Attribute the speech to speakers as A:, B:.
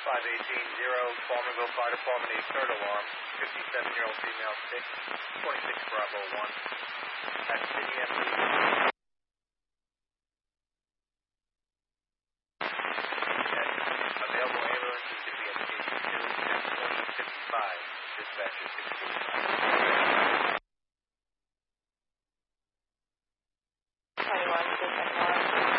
A: Palmerville Fire Department, a third alarm, 57-year-old female sick, 26 Bravo 1. At City MD. Available ambulances to be at station 2, 10, 20, 55, dispatcher 645.